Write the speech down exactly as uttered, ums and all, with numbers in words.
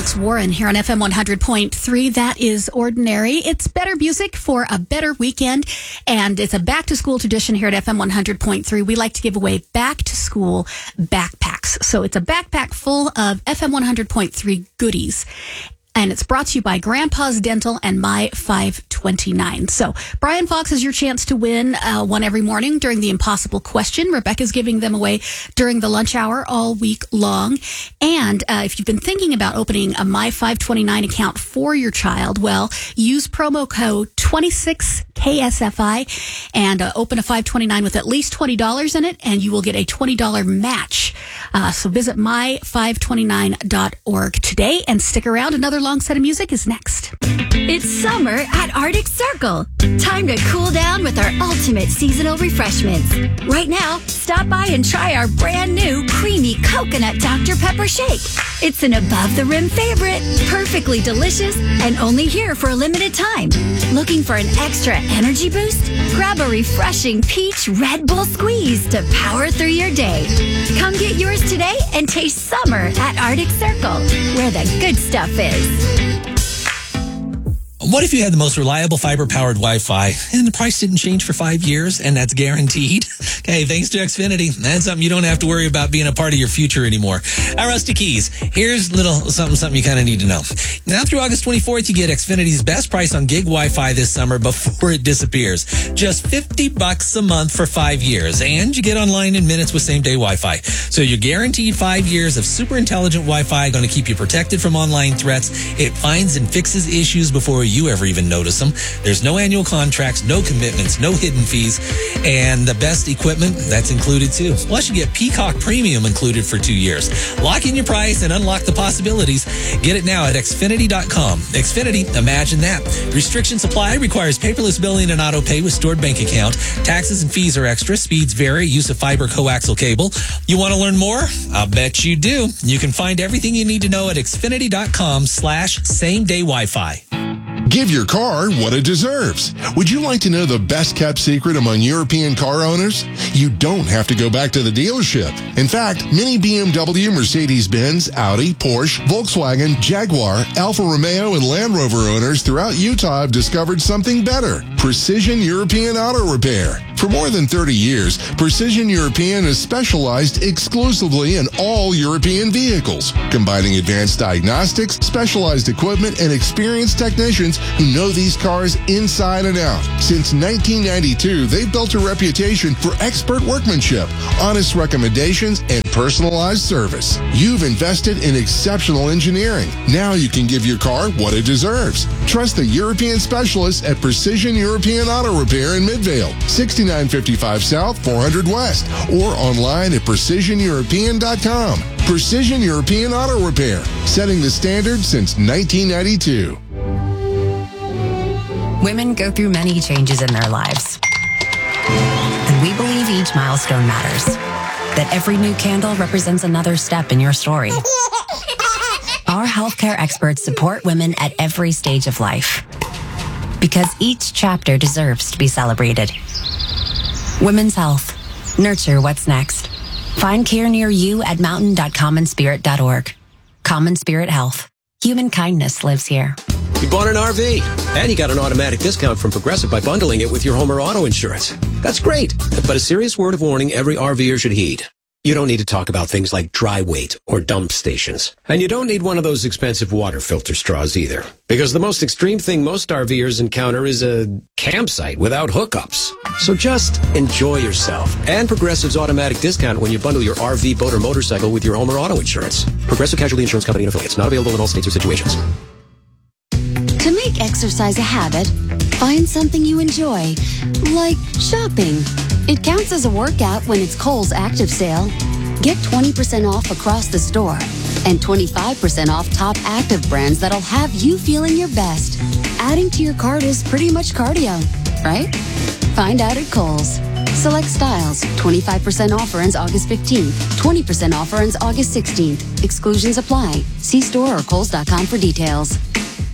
Alex Warren here on F M one hundred point three. That is Ordinary. It's better music for a better weekend, and it's a back-to-school tradition here at F M one hundred point three. We like to give away back-to-school backpacks. So it's a backpack full of F M one hundred point three goodies. And it's brought to you by Grandpa's Dental and My five twenty-nine. So Brian Fox has your chance to win uh, one every morning during the Impossible Question. Rebecca's giving them away during the lunch hour all week long. And uh, if you've been thinking about opening a My five twenty-nine account for your child, well, use promo code twenty-six K S F I and uh, open a five twenty-nine with at least twenty dollars in it, and you will get a twenty dollars match. Uh, so visit my five twenty-nine dot org today and stick around. Another long set of music is next. It's summer at Arctic Circle. Time to cool down with our ultimate seasonal refreshments. Right now, stop by and try our brand new creamy coconut Doctor Pepper shake. It's an above-the-rim favorite, perfectly delicious, and only here for a limited time. Looking for an extra energy boost? Grab a refreshing peach Red Bull squeeze to power through your day. Come get yours today and taste summer at Arctic Circle, where the good stuff is. What if you had the most reliable fiber-powered Wi-Fi and the price didn't change for five years and that's guaranteed? Okay, thanks to Xfinity, that's something you don't have to worry about being a part of your future anymore. I'm Rusty Keys. Here's a little something, something you kind of need to know. Now through August twenty-fourth, you get Xfinity's best price on gig Wi-Fi this summer before it disappears. Just fifty bucks a month for five years. And you get online in minutes with same-day Wi-Fi. So you're guaranteed five years of super intelligent Wi-Fi going to keep you protected from online threats. It finds and fixes issues before you ever even notice them. There's no annual contracts, no commitments, no hidden fees, and the best equipment, that's included too. Plus, you get Peacock Premium included for two years. Lock in your price and unlock the possibilities. Get it now at Xfinity dot com. Xfinity, imagine that. Restrictions apply, requires paperless billing and auto pay with stored bank account. Taxes and fees are extra. Speeds vary. Use of fiber coaxial cable. You want to learn more? I'll bet you do. You can find everything you need to know at Xfinity dot com slash same day Wi-Fi. Give your car what it deserves. Would you like to know the best kept secret among European car owners? You don't have to go back to the dealership. In fact, many B M W, Mercedes-Benz, Audi, Porsche, Volkswagen, Jaguar, Alfa Romeo, and Land Rover owners throughout Utah have discovered something better: Precision European Auto Repair. For more than thirty years, Precision European has specialized exclusively in all European vehicles, combining advanced diagnostics, specialized equipment, and experienced technicians who know these cars inside and out. Since nineteen ninety-two, they've built a reputation for expert workmanship, honest recommendations, and personalized service. You've invested in exceptional engineering. Now you can give your car what it deserves. Trust the European specialists at Precision European Auto Repair in Midvale, sixty-nine fifty-five South, four hundred West, or online at precision european dot com. Precision European Auto Repair, setting the standard since nineteen ninety-two. Women go through many changes in their lives. And we believe each milestone matters. That every new candle represents another step in your story. Our healthcare experts support women at every stage of life. Because each chapter deserves to be celebrated. Women's health. Nurture what's next. Find care near you at mountain dot common spirit dot org. Common Spirit Health. Human kindness lives here. You bought an R V, and you got an automatic discount from Progressive by bundling it with your home or auto insurance. That's great, but a serious word of warning every RVer should heed. You don't need to talk about things like dry weight or dump stations. And you don't need one of those expensive water filter straws either. Because the most extreme thing most RVers encounter is a campsite without hookups. So just enjoy yourself. And Progressive's automatic discount when you bundle your R V, boat, or motorcycle with your home or auto insurance. Progressive Casualty Insurance Company and affiliates. Not available in all states or situations. To make exercise a habit, find something you enjoy, like shopping. It counts as a workout when it's Kohl's Active Sale. Get twenty percent off across the store and twenty-five percent off top active brands that'll have you feeling your best. Adding to your cart is pretty much cardio, right? Find out at Kohl's. Select styles. twenty-five percent offer ends August fifteenth. twenty percent offer ends August sixteenth. Exclusions apply. See store or kohls dot com for details.